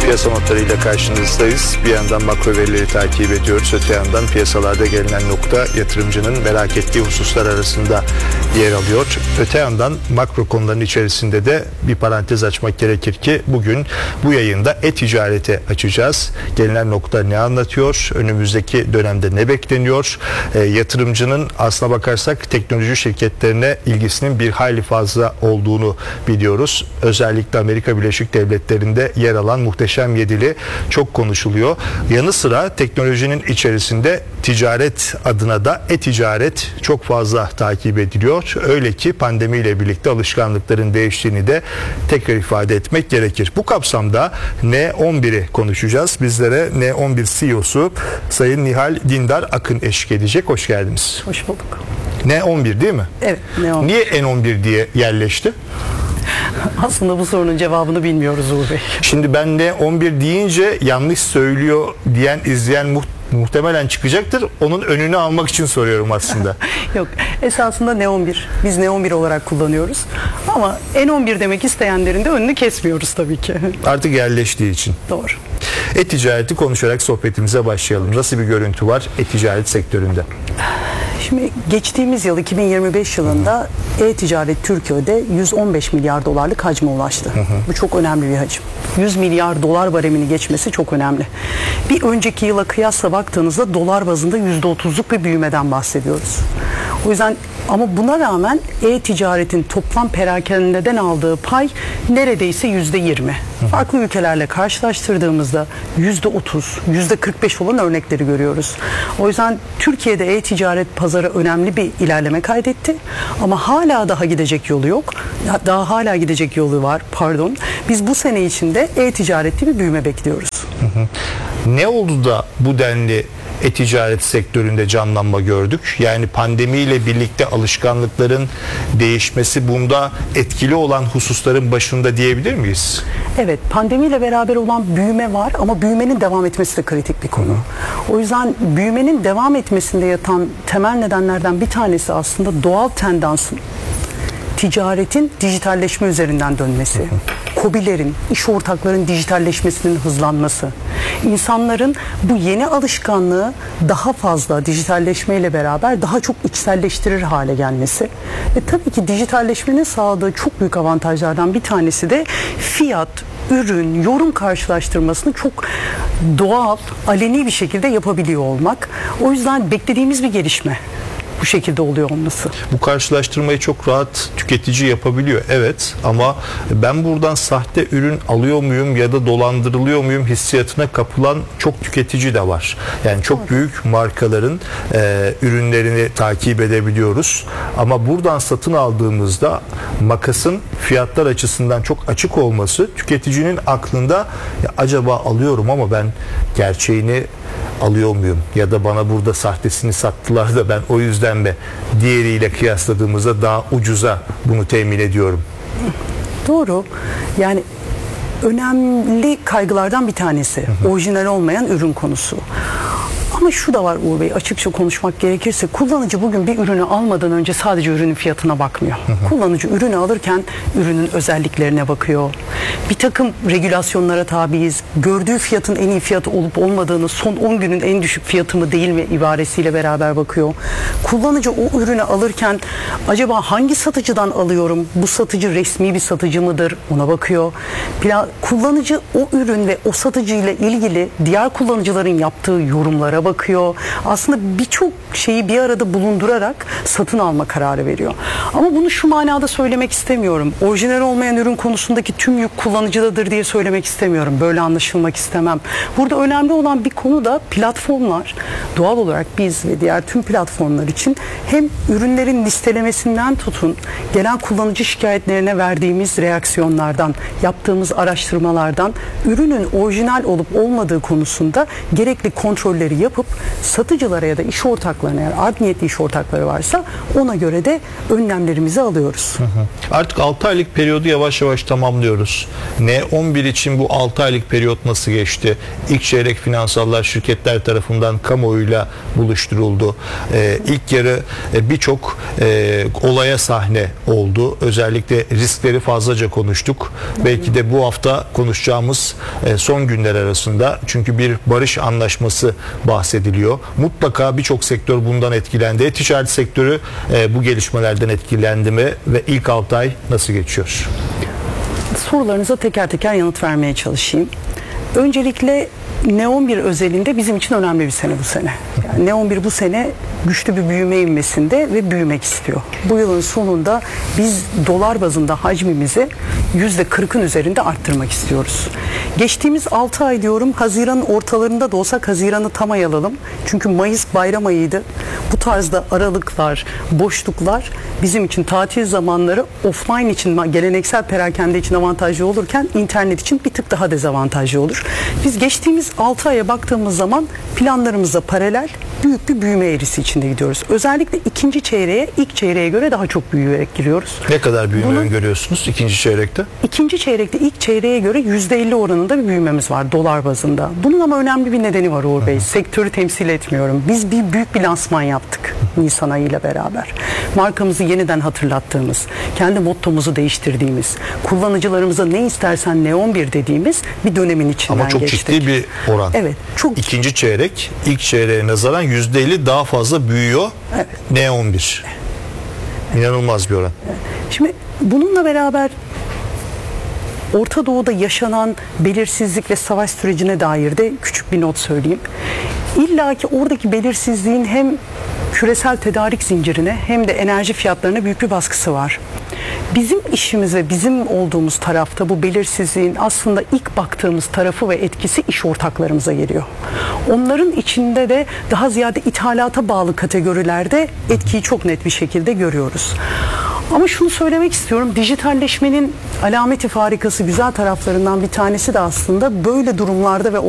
Piyasa notlarıyla karşınızdayız. Bir yandan makro verileri takip ediyoruz. Öte yandan piyasalarda gelinen nokta yatırımcının merak ettiği hususlar arasında yer alıyor. Öte yandan makro konuların içerisinde de bir parantez açmak gerekir ki bugün bu yayında e-ticarete açacağız. Gelinen nokta ne anlatıyor? Önümüzdeki dönemde ne bekleniyor? Yatırımcının aslına bakarsak teknoloji şirketlerine ilgisinin bir hayli fazla olduğunu biliyoruz. Özellikle Amerika Birleşik Devletleri'nde yer alan muhteşem yedili çok konuşuluyor. Yanı sıra teknolojinin içerisinde ticaret adına da e-ticaret çok fazla takip ediliyor. Öyle ki pandemiyle birlikte alışkanlıkların değiştiğini de tekrar ifade etmek gerekir. Bu kapsamda N11'i konuşacağız. Bizlere N11 CEO'su Sayın Nihal Dindar Akın eşlik edecek. Hoş geldiniz. Hoş bulduk. N11 değil mi? Evet, N11. Niye N11 diye yerleşti? Aslında bu sorunun cevabını bilmiyoruz Uğur Bey. Şimdi ben N11 deyince yanlış söylüyor diyen izleyen muhtemelen çıkacaktır. Onun önünü almak için soruyorum aslında. Yok, esasında N11. Biz N11 olarak kullanıyoruz. Ama N11 demek isteyenlerin de önünü kesmiyoruz tabii ki. Artık yerleştiği için. Doğru. E-ticareti konuşarak sohbetimize başlayalım. Nasıl bir görüntü var e-ticaret sektöründe? Şimdi geçtiğimiz yıl 2025 yılında e-ticaret Türkiye'de 115 milyar dolarlık hacme ulaştı. Bu çok önemli bir hacim. 100 milyar dolar baremini geçmesi çok önemli. Bir önceki yıla kıyasla baktığınızda dolar bazında %30'luk bir büyümeden bahsediyoruz. O yüzden ama buna rağmen e-ticaretin toplam perakendeden aldığı pay neredeyse %20. Farklı ülkelerle karşılaştırdığımızda %30, %45 olan örnekleri görüyoruz. O yüzden Türkiye'de e-ticaret pazarı önemli bir ilerleme kaydetti. Ama hala daha gidecek yolu yok. Daha hala gidecek yolu var, pardon. Biz bu sene içinde e-ticarette bir büyüme bekliyoruz. Ne oldu da bu denli e-ticaret sektöründe canlanma gördük? Yani pandemiyle birlikte alışkanlıkların değişmesi bunda etkili olan hususların başında diyebilir miyiz? Evet, pandemiyle beraber olan büyüme var ama büyümenin devam etmesi de kritik bir konu. O yüzden büyümenin devam etmesinde yatan temel nedenlerden bir tanesi aslında doğal tendansın ticaretin dijitalleşme üzerinden dönmesi. KOBİ'lerin, iş ortaklarının dijitalleşmesinin hızlanması, insanların bu yeni alışkanlığı daha fazla dijitalleşmeyle beraber daha çok içselleştirir hale gelmesi. Ve tabii ki dijitalleşmenin sağladığı çok büyük avantajlardan bir tanesi de fiyat, ürün, yorum karşılaştırmasını çok doğal, aleni bir şekilde yapabiliyor olmak. O yüzden beklediğimiz bir gelişme. Bu şekilde oluyor olması. Bu karşılaştırmayı çok rahat tüketici yapabiliyor. Evet, ama ben buradan sahte ürün alıyor muyum ya da dolandırılıyor muyum hissiyatına kapılan çok tüketici de var. Yani çok büyük markaların ürünlerini takip edebiliyoruz. Ama buradan satın aldığımızda makasın fiyatlar açısından çok açık olması tüketicinin aklında ya acaba alıyorum ama ben gerçeğini alıyor muyum? Ya da bana burada sahtesini sattılar da ben o yüzden mi diğeriyle kıyasladığımızda daha ucuza bunu temin ediyorum? Doğru. Yani önemli kaygılardan bir tanesi. Orijinal olmayan ürün konusu. Ama şu da var Uğur Bey, açıkça konuşmak gerekirse kullanıcı bugün bir ürünü almadan önce sadece ürünün fiyatına bakmıyor. Kullanıcı ürünü alırken ürünün özelliklerine bakıyor. Bir takım regülasyonlara tabiiz. Gördüğü fiyatın en iyi fiyatı olup olmadığını, son 10 günün en düşük fiyatı mı değil mi ibaresiyle beraber bakıyor. Kullanıcı o ürünü alırken acaba hangi satıcıdan alıyorum? Bu satıcı resmi bir satıcı mıdır? Ona bakıyor. Kullanıcı o ürün ve o satıcı ile ilgili diğer kullanıcıların yaptığı yorumlara bakıyor. Aslında birçok şeyi bir arada bulundurarak satın alma kararı veriyor. Ama bunu şu manada söylemek istemiyorum. Orijinal olmayan ürün konusundaki tüm yük kullanıcıdadır diye söylemek istemiyorum. Böyle anlaşılmak istemem. Burada önemli olan bir konu da platformlar. Doğal olarak biz ve diğer tüm platformlar için hem ürünlerin listelemesinden tutun, gelen kullanıcı şikayetlerine verdiğimiz reaksiyonlardan, yaptığımız araştırmalardan ürünün orijinal olup olmadığı konusunda gerekli kontrolleri yapıp satıcılara ya da iş ortaklarına ortaklarına, eğer art niyetli iş ortakları varsa ona göre de önlemlerimizi alıyoruz. Artık 6 aylık periyodu yavaş yavaş tamamlıyoruz. N11 için bu 6 aylık periyot nasıl geçti? İlk çeyrek finansallar şirketler tarafından kamuoyuyla buluşturuldu. İlk yarı birçok olaya sahne oldu. Özellikle riskleri fazlaca konuştuk. Belki de bu hafta konuşacağımız son günler arasında. Çünkü bir barış anlaşması bahsediliyor. Mutlaka birçok sektör bundan etkilendi. Ticaret sektörü bu gelişmelerden etkilendi mi ve ilk 6 ay nasıl geçiyor? Sorularınıza teker teker yanıt vermeye çalışayım. Öncelikle N11 özelinde bizim için önemli bir sene bu sene. Yani N11 bu sene güçlü bir büyüme ivmesinde ve büyümek istiyor. Bu yılın sonunda biz dolar bazında hacmimizi %40'ın üzerinde arttırmak istiyoruz. Geçtiğimiz 6 ay diyorum, Haziran'ın ortalarında da olsak Haziran'ı tam ay alalım. Çünkü Mayıs bayram ayıydı. Bu tarzda aralıklar, boşluklar bizim için tatil zamanları offline için, geleneksel perakende için avantajlı olurken internet için bir tık daha dezavantajlı olur. Biz geçtiğimiz 6 aya baktığımız zaman planlarımıza paralel büyük bir büyüme eğrisi içinde gidiyoruz. Özellikle ikinci çeyreğe ilk çeyreğe göre daha çok büyüyerek giriyoruz. Ne kadar büyüme öngörüyorsunuz ikinci çeyrekte? İkinci çeyrekte ilk çeyreğe göre %50 oranında bir büyümemiz var dolar bazında. Bunun ama önemli bir nedeni var Uğur Bey. Sektörü temsil etmiyorum. Biz büyük bir lansman yaptık Nisan ayıyla beraber. Markamızı yeniden hatırlattığımız, kendi mottomuzu değiştirdiğimiz, kullanıcılarımıza ne istersen N11 dediğimiz bir dönemin içinden Ama çok geçtik. ciddi bir oran. Evet. Çok İkinci çeyrek ilk çeyreğe nazaran %50 daha fazla büyüyor. Evet. N11. İnanılmaz bir oran. Şimdi bununla beraber Orta Doğu'da yaşanan belirsizlik ve savaş sürecine dair de küçük bir not söyleyeyim. İlla ki oradaki belirsizliğin hem küresel tedarik zincirine hem de enerji fiyatlarına büyük bir baskısı var. Bizim işimiz ve bizim olduğumuz tarafta bu belirsizliğin aslında ilk baktığımız tarafı ve etkisi iş ortaklarımıza geliyor. Onların içinde de daha ziyade ithalata bağlı kategorilerde etkiyi çok net bir şekilde görüyoruz. Ama şunu söylemek istiyorum, dijitalleşmenin alameti farikası güzel taraflarından bir tanesi de aslında böyle durumlarda ve